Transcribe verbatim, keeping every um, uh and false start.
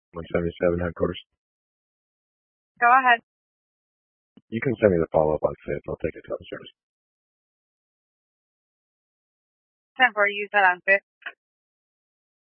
one seventy-seven headquarters. Go ahead. You can send me the follow-up on fifth. I'll take it to the service. ten four, you said on fifth.